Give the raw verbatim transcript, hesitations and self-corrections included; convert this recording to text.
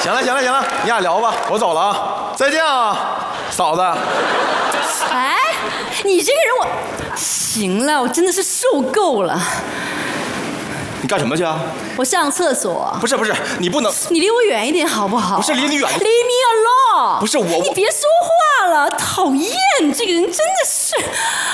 行了行了行了，你俩聊吧，我走了啊，再见啊，嫂子。 哎，你这个人我，行了，我真的是受够了。 你干什么去啊？ 我上厕所。 不是不是，你不能。 你离我远一点好不好？ 不是离你远。 Leave me alone。 不是我。 你别说话了，讨厌，这个人真的是。